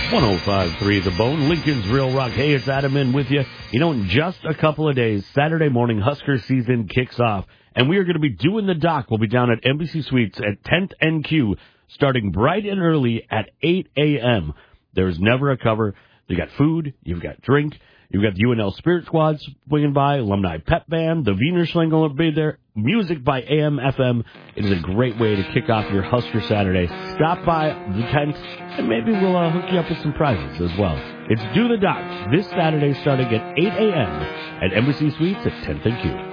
105.3 The Bone, Lincoln's Real Rock. Hey, it's Adam in with you. You know, in just a couple of days, Saturday morning, Husker season kicks off, and we are going to be doing the dock. We'll be down at Embassy Suites at 10th NQ, starting bright and early at 8 a.m. There's never a cover. You got food, you've got drink, you've got the UNL Spirit Squad swinging by, Alumni Pep Band, the Wiener Schlingel will be there, music by AM, FM. It is a great way to kick off your Husker Saturday. Stop by the tent, and maybe we'll hook you up with some prizes as well. It's Do the Dock this Saturday starting at 8 a.m. at Embassy Suites at 10th and Q.